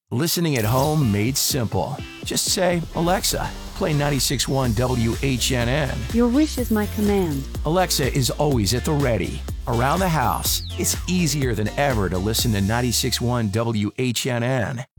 Listening at home made simple. Just say, Alexa, play 96.1 WHNN. Your wish is my command. Alexa is always at the ready. Around the house, it's easier than ever to listen to 96.1 WHNN.